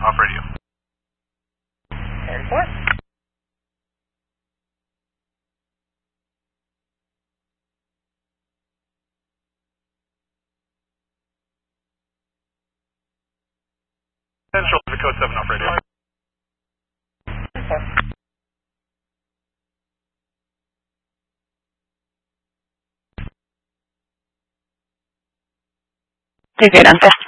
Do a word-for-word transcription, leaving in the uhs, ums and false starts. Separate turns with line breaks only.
off radio.
ten four.
Central to code seven off radio.
They're good on fifth.